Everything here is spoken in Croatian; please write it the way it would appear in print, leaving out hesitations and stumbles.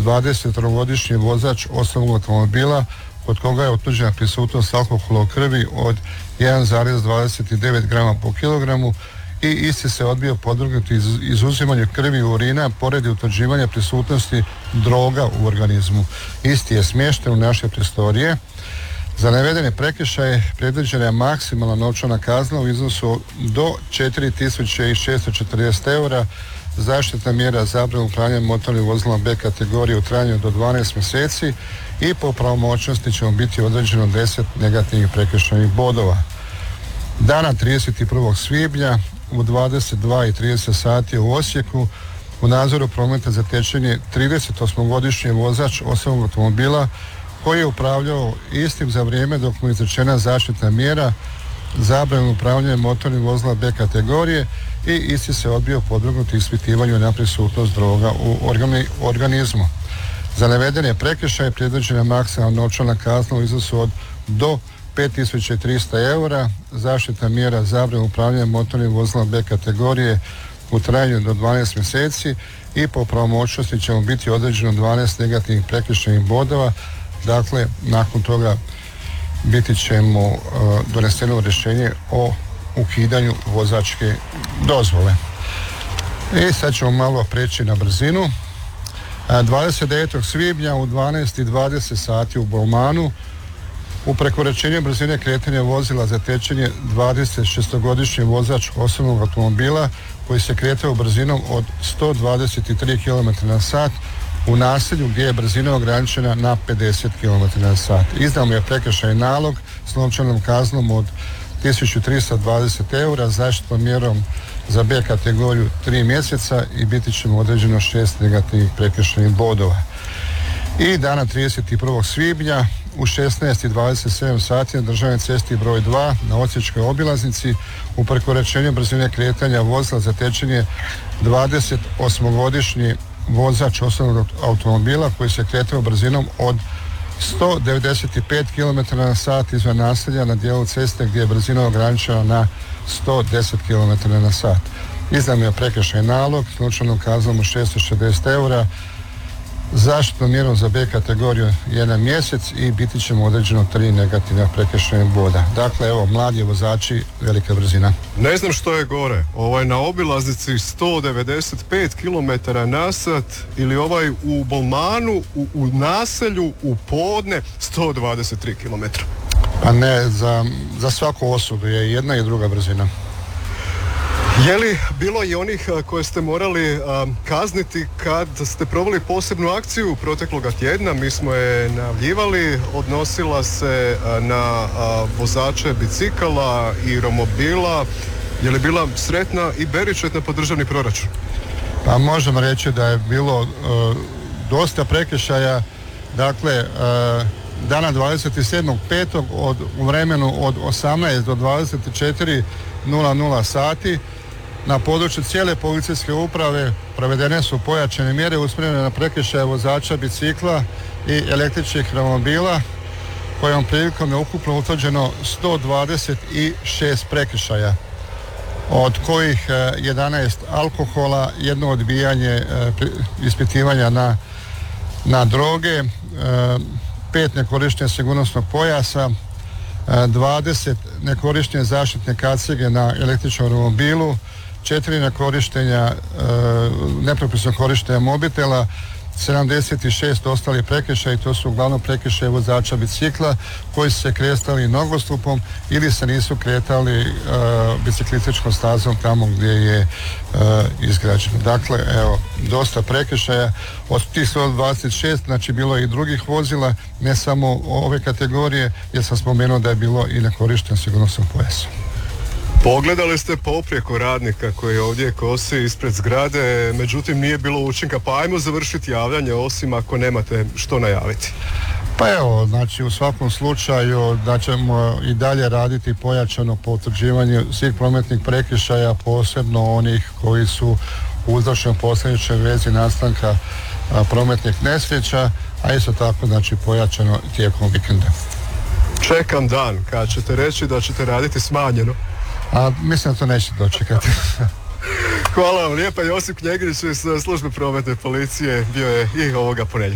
23-godišnji vozač osobnog automobila kod koga je utvrđena prisutnost alkohola u krvi od 1,29 grama po kilogramu i isti se odbio podvrgnuti izuzimanju krvi i urina pored utvrđivanja prisutnosti droga u organizmu. Isti je smješten u naše prostorije. Za navedene prekršaje predviđena je maksimalna novčana kazna u iznosu do 4.640 eura, zaštitna mjera zabrane upravljanja motornim vozilom B kategorije u trajanju do 12 mjeseci i po pravomoćnosti će biti određeno 10 negativnih prekršajnih bodova. Dana 31. svibnja u 22:30 sati u Osijeku u nadzoru prometa zatečen je 38-godišnji vozač osobnog automobila koji je upravljao istim za vrijeme dok mu je izrečena zaštitna mjera zabranu upravljanja motornim vozila B kategorije i isti se odbio podvrgnuti ispitivanju na prisutnost droga u organizmu. Za navedene prekršaje predviđena maksimalna novčana kazna u iznosu od do 5.300 eura, zaštitna mjera zabrane upravljanja motornim vozila B kategorije u trajanju do 12 mjeseci i po pravomoćnosti će mu biti određeno 12 negativnih prekršajnih bodova. Dakle, nakon toga biti će mu doneseno rješenje o ukidanju vozačke dozvole. I sad ćemo malo preći na brzinu. 29. svibnja u 12:20 sati u Bolmanu u prekoračenju brzine kretanja vozila zatečen je 26-godišnji vozač osobnog automobila koji se kretao brzinom od 123 km/h u naselju gdje je brzina ograničena na 50 km/h. Izdan mu je prekršajni nalog s novčanom kaznom od 1.320 eura, zaštitnom mjerom za B kategoriju 3 mjeseca i biti će mu određeno 6 negativnih prekršajnih bodova. I dana 31. svibnja u 16:27 sati na državnoj cesti broj 2 na Osječkoj obilaznici u prekoračenju brzine kretanja vozila zatečen je 28-godišnji vozač osobnog automobila koji se kretao brzinom od 195 km/h izvan naselja na dijelu ceste gdje je brzina ograničena na 110 km/h. Izdan je prekršajni nalog s novčanom kaznom od 660 eura, zaštitnom mjerom za B kategoriju 1 mjesec i biti će mu određeno 3 negativna prekršajna boda. Dakle, evo, mladi vozači, velika brzina. Ne znam što je gore, na obilaznici 195 km/h ili u Bolmanu u naselju u podne 123 km. Pa ne, za svaku osobu je jedna i druga brzina. Je li bilo i onih koje ste morali kazniti kad ste proveli posebnu akciju protekloga tjedna? Mi smo je najavljivali, odnosila se na vozače bicikala i romobila. Je li bila sretna i beričetna po državni proračun? Pa možemo reći da je bilo dosta prekršaja. Dakle, dana 27.5. u vremenu od 18 do 24:00 sati na području cijele policijske uprave provedene su pojačane mjere usmjerene na prekršaje vozača bicikla i električnih romobila kojom prilikom je ukupno utvrđeno 126 prekršaja, od kojih 11 alkohola, jedno odbijanje ispitivanja na droge, 5 nekorištenja sigurnosnog pojasa, 20 nekorištenja zaštitne kacige na električnom romobilu, 4 nekorištenja, nepropisnog korištenja mobitela, 76 ostalih prekršaja, to su uglavnom prekršaje vozača bicikla koji su se kretali nogostupom ili se nisu kretali biciklističkom stazom tamo gdje je izgrađeno. Dakle, evo, dosta prekršaja. Od tih 126, znači bilo je i drugih vozila, ne samo ove kategorije, jer sam spomenuo da je bilo i nekorišten sigurnosnog pojasa. Pogledali ste poprijeko radnika koji ovdje kosi ispred zgrade, međutim nije bilo učinka, pa ajmo završiti javljanje osim ako nemate što najaviti. Pa evo, znači u svakom slučaju da ćemo i dalje raditi pojačano po utvrđivanju svih prometnih prekršaja, posebno onih koji su u uzročnoj posljedičnoj vezi nastanka prometnih nesreća, a isto tako znači pojačano tijekom vikenda. Čekam dan kad ćete reći da ćete raditi smanjeno. A mislim da to neće dočekati. Hvala vam lijepa. Josip Knjegić iz službe prometne policije bio je i ovoga ponedjeljka.